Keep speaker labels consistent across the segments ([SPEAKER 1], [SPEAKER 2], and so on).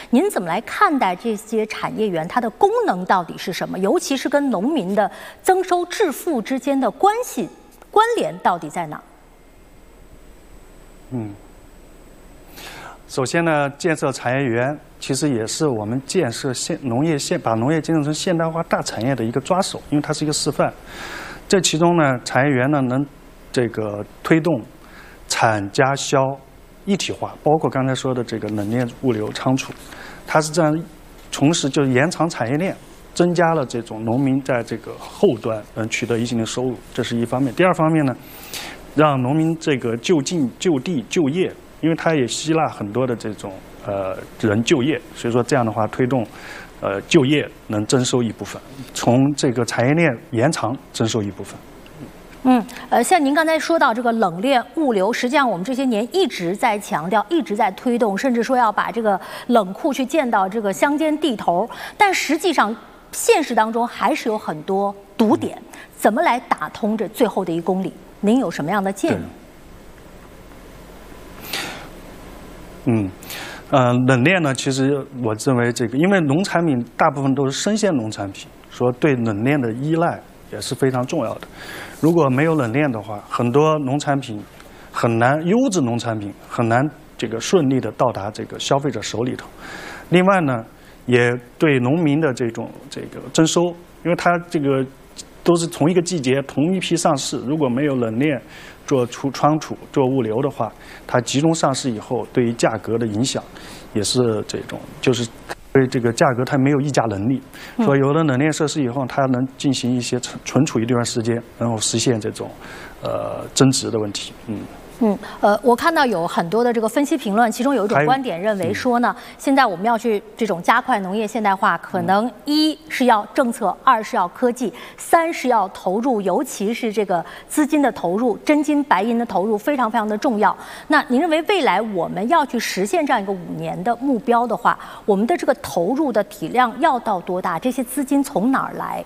[SPEAKER 1] 您怎么来看待这些产业园？它的功能到底是什么？尤其是跟农民的增收致富之间的关联到底在哪？
[SPEAKER 2] 首先呢，建设产业园其实也是我们建设把农业建设成现代化大产业的一个抓手，因为它是一个示范。这其中呢，产业园呢能推动产加销一体化，包括刚才说的这个冷链、物流、仓储，它是这样同时就延长产业链，增加了这种农民在这个后端能取得一定的收入，这是一方面。第二方面呢，让农民这个就近就地就业，因为它也吸纳很多的这种人就业，所以说这样的话推动就业能增收一部分，从这个产业链延长增收一部分。
[SPEAKER 1] 像您刚才说到这个冷链物流，实际上我们这些年一直在强调，一直在推动，甚至说要把这个冷库去建到这个乡间地头，但实际上现实当中还是有很多堵点，怎么来打通这最后的1公里？您有什么样的建议？
[SPEAKER 2] 冷链呢，其实我认为因为农产品大部分都是生鲜农产品，说对冷链的依赖也是非常重要的。如果没有冷链的话，很多农产品很难，优质农产品很难顺利的到达消费者手里头。另外呢，也对农民的这个增收，因为它都是同一个季节同一批上市，如果没有冷链做仓储做物流的话，它集中上市以后，对于价格的影响也是就是对这个价格它没有议价能力。说有了冷链设施以后，它能进行一些存储一段时间，然后实现这种增值的问题。
[SPEAKER 1] 我看到有很多的这个分析评论，其中有一种观点认为说呢，现在我们要去这种加快农业现代化，可能1是要政策，2是要科技，3是要投入，尤其是这个资金的投入，真金白银的投入非常非常的重要。那您认为未来我们要去实现这样一个5年的目标的话，我们的这个投入的体量要到多大？这些资金从哪儿来？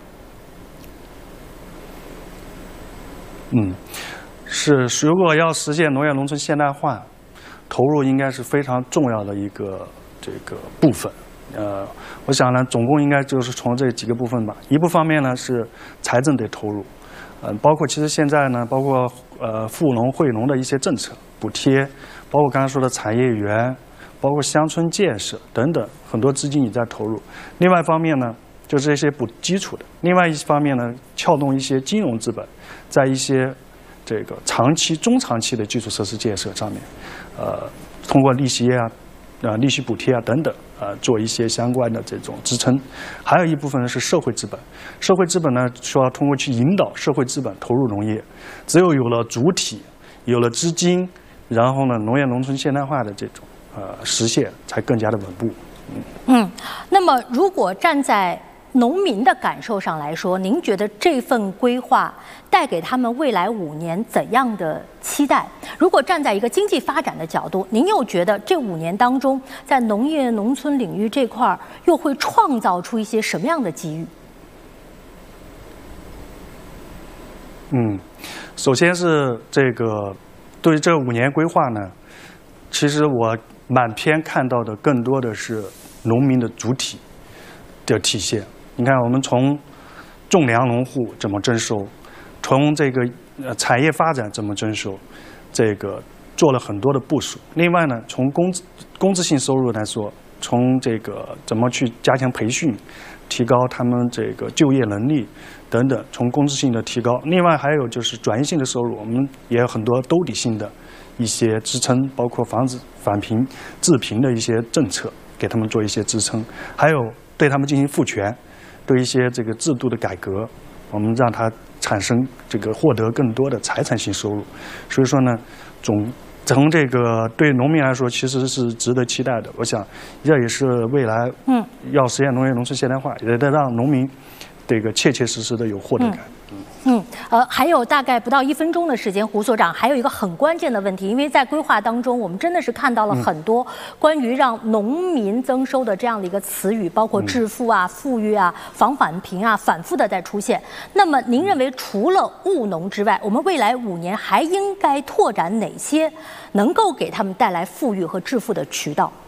[SPEAKER 2] 如果要实现农业农村现代化，投入应该是非常重要的一个部分。我想呢，总共应该就是从这几个部分吧。一部方面呢是财政得投入，包括其实现在呢，包括富农惠农的一些政策补贴，包括刚才说的产业园，包括乡村建设等等，很多资金也在投入。另外一方面呢，就是这些补基础的；另外一方面呢，撬动一些金融资本，在一些长期、中长期的基础设施建设上面，通过利息利息补贴等等，做一些相关的这种支撑。还有一部分呢是社会资本，社会资本呢说要通过去引导社会资本投入农业，只有有了主体，有了资金，然后呢，农业农村现代化的这种实现才更加的稳步。
[SPEAKER 1] 那么如果站在农民的感受上来说，您觉得这份规划带给他们未来5年怎样的期待？如果站在一个经济发展的角度，您又觉得这5年当中，在农业农村领域这块又会创造出一些什么样的机遇？
[SPEAKER 2] 首先是对于这5年规划呢，其实我满篇看到的更多的是农民的主体的体现。你看，我们从种粮农户怎么征收，从产业发展怎么征收，做了很多的部署。另外呢，从工资性收入来说，从怎么去加强培训，提高他们就业能力等等，从工资性的提高。另外还有就是转移性的收入，我们也有很多兜底性的一些支撑，包括防止返贫、治贫的一些政策，给他们做一些支撑，还有对他们进行赋权。对一些制度的改革，我们让它产生获得更多的财产性收入。所以说呢，从对农民来说，其实是值得期待的。我想，这也是未来要实现农业农村现代化，也得让农民切切实实的有获得感。
[SPEAKER 1] 还有大概不到1分钟的时间，胡所长还有一个很关键的问题，因为在规划当中，我们真的是看到了很多关于让农民增收的这样的一个词语，包括致富啊、富裕啊、防返贫啊，反复的在出现。那么您认为除了务农之外，我们未来5年还应该拓展哪些能够给他们带来富裕和致富的渠道？